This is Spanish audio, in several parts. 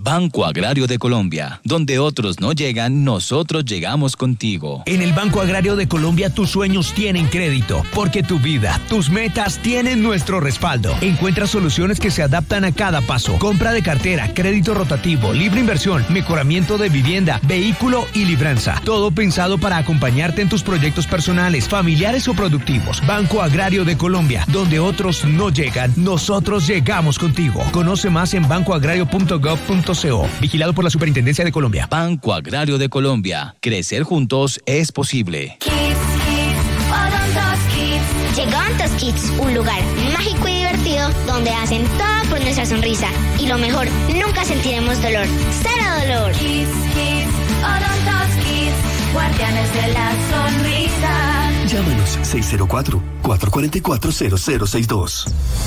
Banco Agrario de Colombia. Donde otros no llegan, nosotros llegamos contigo. En el Banco Agrario de Colombia tus sueños tienen crédito, porque tu vida, tus metas tienen nuestro respaldo. Encuentra soluciones que se adaptan a cada paso. Compra de cartera, crédito rotativo, libre inversión, mejoramiento de vivienda, vehículo y libranza. Todo pensado para acompañarte en tus proyectos personales, familiares o productivos. Banco Agrario de Colombia, donde otros no llegan, nosotros llegamos contigo. Conoce más en bancoagrario.gov.co. Vigilado por la Superintendencia de Colombia. Banco Agrario de Colombia. Crecer juntos es posible. Llegó Ontos Kids, un lugar mágico y divertido donde hacen todo por nuestra sonrisa. Y lo mejor, nunca sentiremos dolor. ¡Cero dolor! Kids, Odontos Kids, guardianes de la sonrisa. Llámanos 604-444-0062.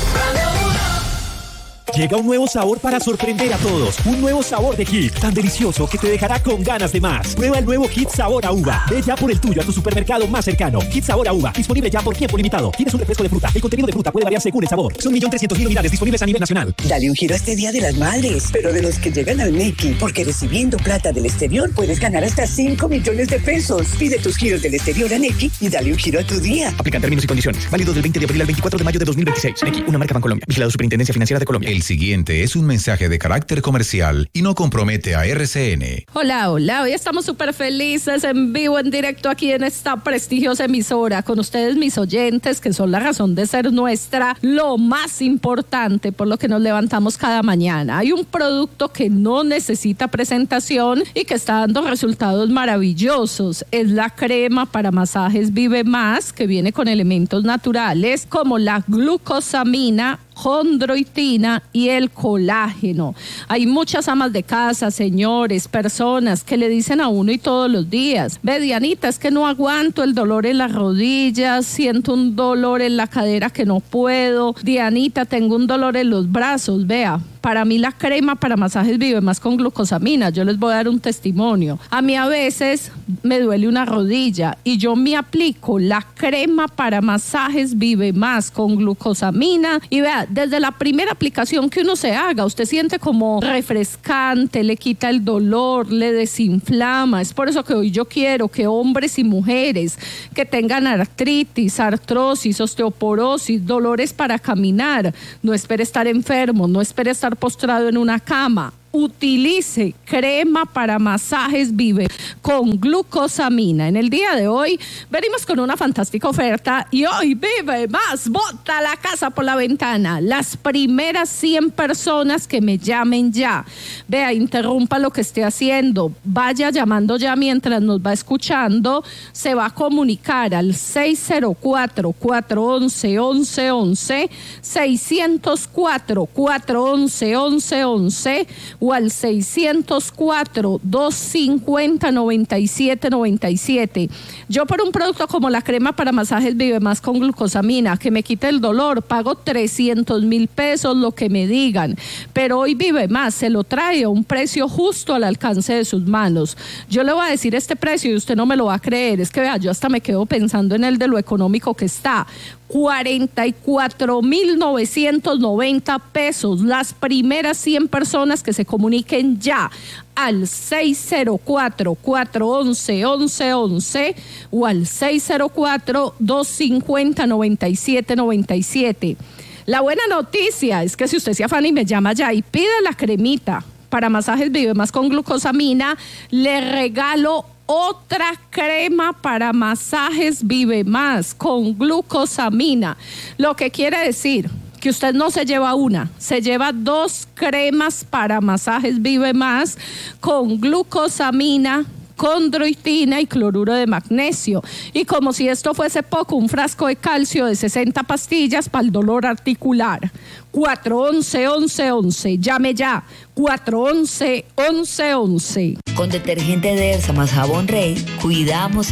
Llega un nuevo sabor para sorprender a todos. Un nuevo sabor de Hit, tan delicioso que te dejará con ganas de más. Prueba el nuevo Hit Sabor a Uva. Ve ya por el tuyo a tu supermercado más cercano. Hit Sabor a Uva, disponible ya por tiempo limitado. Tienes un refresco de fruta. El contenido de fruta puede variar según el sabor. Son 1.300.000 unidades disponibles a nivel nacional. Dale un giro a este Día de las Madres, pero de los que llegan al Nequi, porque recibiendo plata del exterior puedes ganar hasta 5 millones de pesos. Pide tus giros del exterior a Nequi y dale un giro a tu día. Aplican términos y condiciones. Válido del 20 de abril al 24 de mayo de 2026. Nequi, una marca Bancolombia. Vigilado Superintendencia Financiera de Colombia. El siguiente es un mensaje de carácter comercial y no compromete a RCN. Hola, hoy estamos súper felices en vivo, en directo aquí en esta prestigiosa emisora con ustedes, mis oyentes, que son la razón de ser nuestra, lo más importante por lo que nos levantamos cada mañana. Hay un producto que no necesita presentación y que está dando resultados maravillosos. Es la crema para masajes Vive Más, que viene con elementos naturales como la glucosamina, chondroitina y el colágeno. Hay muchas amas de casa, señores, personas que le dicen a uno y todos los días: ve, Dianita, es que no aguanto el dolor en las rodillas, siento un dolor en la cadera que no puedo. Dianita, tengo un dolor en los brazos. Vea, para mí la crema para masajes Vive Más con glucosamina, yo les voy a dar un testimonio. A mí a veces me duele una rodilla y yo me aplico la crema para masajes Vive Más con glucosamina y vea, desde la primera aplicación que uno se haga, usted siente como refrescante, le quita el dolor, le desinflama. Es por eso que hoy yo quiero que hombres y mujeres que tengan artritis, artrosis, osteoporosis, dolores para caminar, no espere estar enfermo, no espere estar postrado en una cama. Utilice crema para masajes Vive con glucosamina. En el día de hoy venimos con una fantástica oferta y hoy Vive Más bota la casa por la ventana. Las primeras 100 personas que me llamen ya, vea, interrumpa lo que esté haciendo, vaya llamando ya mientras nos va escuchando, se va a comunicar al 604-411-1111, 604-411-1111 o al 604-250-9797. Yo por un producto como la crema para masajes Vive Más con glucosamina, que me quite el dolor, pago 300,000 pesos, lo que me digan. Pero hoy Vive Más se lo trae a un precio justo al alcance de sus manos. Yo le voy a decir este precio y usted no me lo va a creer. Es que vea, yo hasta me quedo pensando en el de lo económico que está. 44,990 pesos. Las primeras 100 personas que se comuniquen ya al 604-411-1111 o al 604-250-9797. La buena noticia es que si usted se afana y me llama ya y pide la cremita para masajes Vive Más con glucosamina, le regalo otra crema para masajes Vive Más con glucosamina. Lo que quiere decir que usted no se lleva una, se lleva 2 cremas para masajes Vive Más con glucosamina, chondroitina y cloruro de magnesio. Y como si esto fuese poco, un frasco de calcio de 60 pastillas para el dolor articular. 411-1111. Llame ya. 411-1111. Con detergente Dersa más jabón Rey, cuidamos